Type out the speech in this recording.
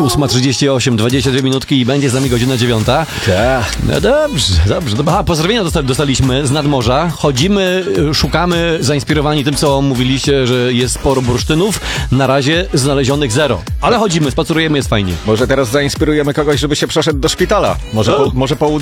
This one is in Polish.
8:38, 22 minutki i będzie z nami godzina 9. Tak. No dobrze. Aha, pozdrowienia dostaliśmy z nadmorza. Chodzimy, szukamy, zainspirowani tym, co mówiliście, że jest sporo bursztynów. Na razie znalezionych 0. Ale chodzimy, spacerujemy, jest fajnie. Może teraz zainspirujemy kogoś, żeby się przeszedł do szpitala. Może po